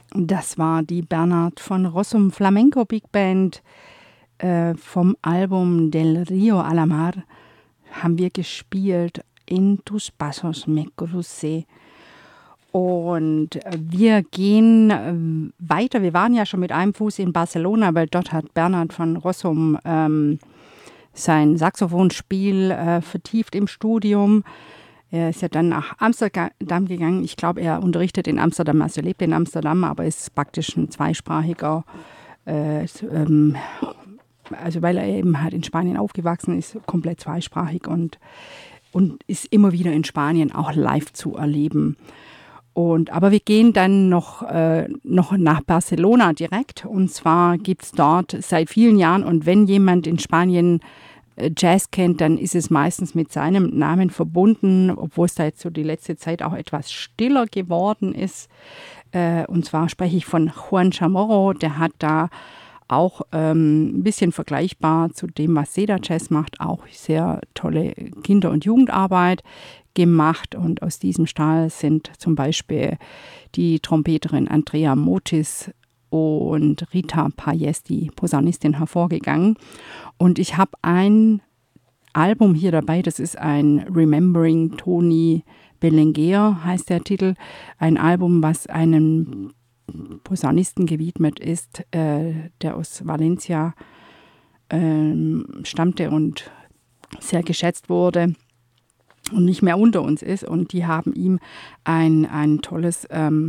Das war die Bernhard von Rossum Flamenco Big Band vom Album Del Rio a la Mar. Haben wir gespielt in Tus Pasos me crucé. Und wir gehen weiter. Wir waren ja schon mit einem Fuß in Barcelona, weil dort hat Bernhard von Rossum sein Saxophonspiel vertieft im Studium. Er ist ja dann nach Amsterdam gegangen. Ich glaube, er unterrichtet in Amsterdam, also lebt in Amsterdam, aber ist praktisch ein zweisprachiger, also weil er eben halt in Spanien aufgewachsen ist, komplett zweisprachig und ist immer wieder in Spanien auch live zu erleben. Aber wir gehen dann noch nach Barcelona direkt. Und zwar gibt es dort seit vielen Jahren, und wenn jemand in Spanien Jazz kennt, dann ist es meistens mit seinem Namen verbunden, obwohl es da jetzt so die letzte Zeit auch etwas stiller geworden ist. Und zwar spreche ich von Juan Chamorro, der hat da auch ein bisschen vergleichbar zu dem, was Seda Jazz macht, auch sehr tolle Kinder- und Jugendarbeit gemacht. Und aus diesem Stall sind zum Beispiel die Trompeterin Andrea Motis und Rita Payés, die Posaunistin, hervorgegangen. Und ich habe ein Album hier dabei, das ist ein Remembering Tony Belenguer, heißt der Titel. Ein Album, was einem Posaunisten gewidmet ist, der aus Valencia stammte und sehr geschätzt wurde und nicht mehr unter uns ist. Und die haben ihm ein tolles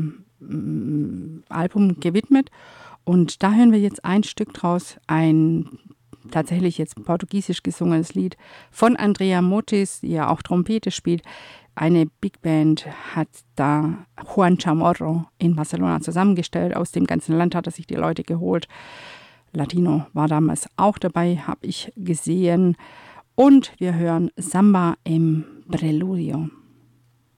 Album gewidmet. Und da hören wir jetzt ein Stück draus, ein tatsächlich jetzt portugiesisch gesungenes Lied von Andrea Motis, die ja auch Trompete spielt. Eine Big Band hat da Juan Chamorro in Barcelona zusammengestellt. Aus dem ganzen Land hat er sich die Leute geholt. Latino war damals auch dabei, habe ich gesehen. Und wir hören Samba im Preludio.